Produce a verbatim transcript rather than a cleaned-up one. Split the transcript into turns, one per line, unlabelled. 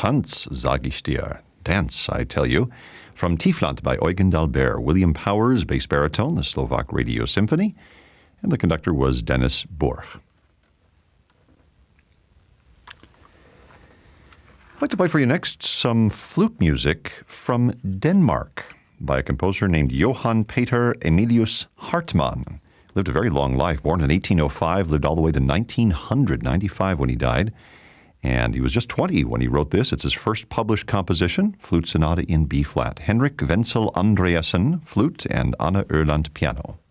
Tanz, sag ich dir. Dance, I tell you. From Tiefland by Eugen d'Albert. William Powers, bass baritone, the Slovak Radio Symphony. And the conductor was Dennis Borch. I'd like to play for you next some flute music from Denmark by a composer named Johan Peter Emilius Hartmann. Lived a very long life, born in eighteen oh five, lived all the way to nineteen ninety-five when he died. And he was just twenty when he wrote this. It's his first published composition, Flute Sonata in B-flat. Henrik Wenzel Andreasen, flute, and Anna Erland, piano.